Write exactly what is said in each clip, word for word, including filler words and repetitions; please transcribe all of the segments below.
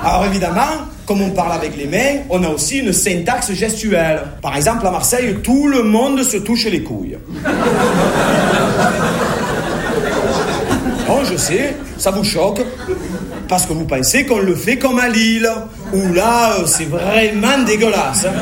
Alors évidemment, comme on parle avec les mains, on a aussi une syntaxe gestuelle. Par exemple, à Marseille, tout le monde se touche les couilles. Bon, je sais, ça vous choque, parce que vous pensez qu'on le fait comme à Lille, où là, c'est vraiment dégueulasse. Hein.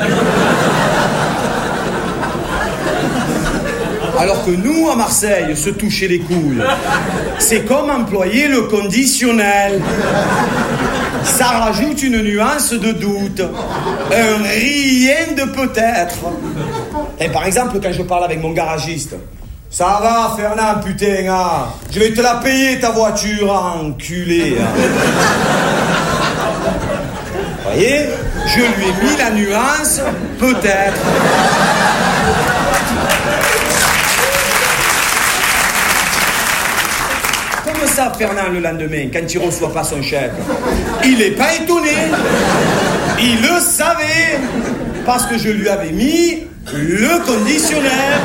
Alors que nous, à Marseille, se toucher les couilles, c'est comme employer le conditionnel. Ça rajoute une nuance de doute, un rien de peut-être. Et par exemple, quand je parle avec mon garagiste, ça va, Fernand, putain, hein. Je vais te la payer, ta voiture, enculé. Hein. Vous voyez, je lui ai mis la nuance, peut-être. Comme ça, Fernand, le lendemain, quand il reçoit pas son chèque, il est pas étonné. Il le savait, parce que je lui avais mis le conditionnel.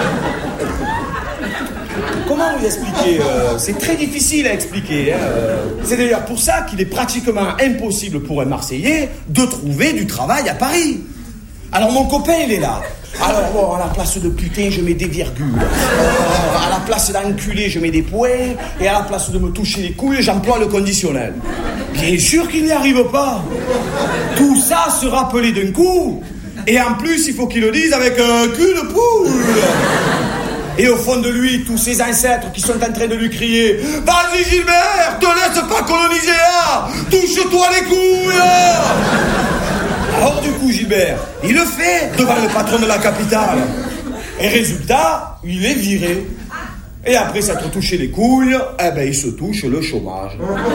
Comment vous expliquer euh, C'est très difficile à expliquer. Hein. C'est d'ailleurs pour ça qu'il est pratiquement impossible pour un Marseillais de trouver du travail à Paris. Alors mon copain, il est là. Alors bon, à la place de putain, je mets des virgules. Euh, à la place d'enculé, je mets des points. Et à la place de me toucher les couilles, j'emploie le conditionnel. Bien sûr qu'il n'y arrive pas. Tout ça se rappelait d'un coup. Et en plus, il faut qu'il le dise avec un cul de poule. Et au fond de lui, tous ses ancêtres qui sont en train de lui crier « Vas-y Gilbert, te laisse pas coloniser là, touche-toi les couilles !» Alors du coup, Gilbert, il le fait devant le patron de la capitale. Et résultat, il est viré. Et après s'être touché les couilles, eh ben il se touche le chômage.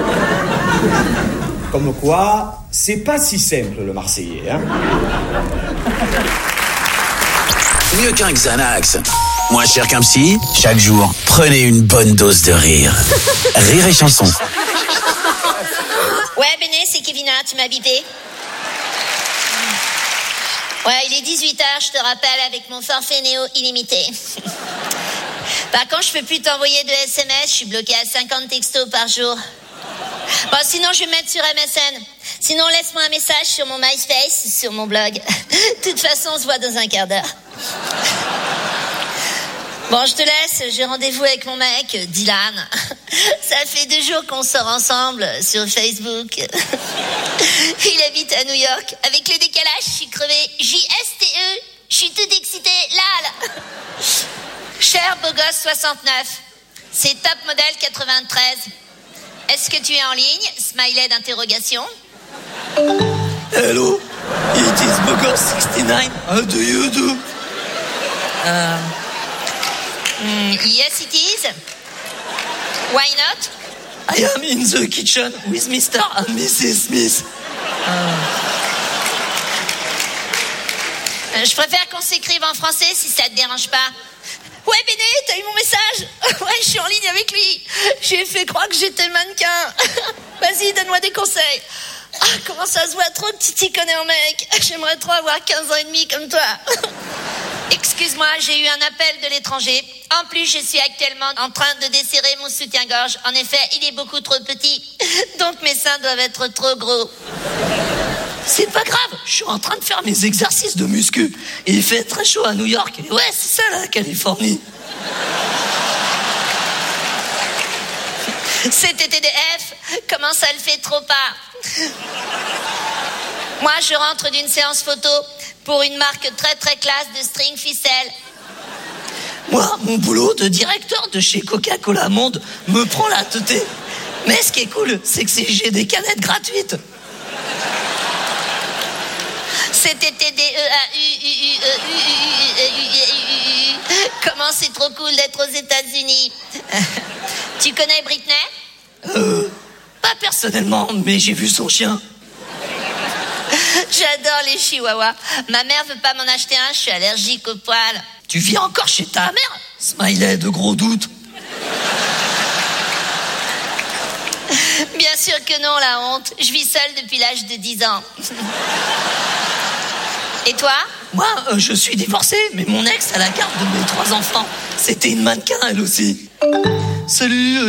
Comme quoi, c'est pas si simple le Marseillais, hein. Mieux qu'un Xanax. Moins cher qu'un psy, chaque jour, prenez une bonne dose de rire. Rire et chanson. Ouais, Béné, c'est Kevina, tu m'as bipé. Ouais, il est dix-huit heures, je te rappelle, avec mon forfait Néo illimité. Par contre, je peux plus t'envoyer de S M S, je suis bloquée à cinquante textos par jour. Bon, sinon, je vais me mettre sur M S N. Sinon, laisse-moi un message sur mon MySpace, sur mon blog. De toute façon, on se voit dans un quart d'heure. Bon, je te laisse, j'ai rendez-vous avec mon mec, Dylan. Ça fait deux jours qu'on sort ensemble sur Facebook. Il habite à New York. Avec le décalage, je suis crevée. J S T E, je suis toute excitée. Là, là. Cher beau gosse soixante-neuf, c'est top modèle quatre-vingt-treize. Est-ce que tu es en ligne? Smiley d'interrogation. Hello, it is Bogor sixty-nine. How do you do? Euh... Mm, yes, it is. Why not? I am in the kitchen with Mister and Missus Smith. Euh, je préfère qu'on s'écrive en français si ça te dérange pas. Ouais, Béné, t'as eu mon message? Ouais, je suis en ligne avec lui. J'ai fait croire que j'étais mannequin. Vas-y, donne-moi des conseils. Ah, comment ça se voit trop que tu t'y connais en mec. J'aimerais trop avoir quinze ans et demi comme toi. Excuse-moi, j'ai eu un appel de l'étranger. En plus, je suis actuellement en train de desserrer mon soutien-gorge. En effet, il est beaucoup trop petit. Donc mes seins doivent être trop gros. C'est pas grave, je suis en train de faire mes exercices de muscu. Et il fait très chaud à New York. Et ouais, c'est ça la Californie. C'est T T D F, comment ça le fait trop pas? Moi, je rentre d'une séance photo pour une marque très très classe de string ficelle. Moi, mon boulot de directeur de chez Coca-Cola Monde me prend la teuté. Mais ce qui est cool, c'est que j'ai des canettes gratuites. C'est T T D E A U U U E U U U U. Comment c'est trop cool d'être aux États-Unis. Tu connais Britney? Euh, pas personnellement, mais j'ai vu son chien. J'adore les chihuahuas. Ma mère veut pas m'en acheter un, je suis allergique aux poils. Tu vis encore chez ta mère? Smiley de gros doute. Bien sûr que non, la honte. Je vis seule depuis l'âge de dix ans. Et toi? Moi, euh, je suis divorcé, mais mon ex a la garde de mes trois enfants. C'était une mannequin, elle aussi. Salut.